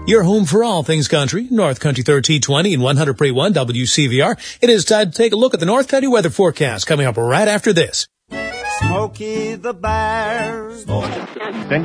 Your home for all things country, North Country 1320 and 100.1 WCVR. It is time to take a look at the North Country weather forecast coming up right after this. Smokey the Bear.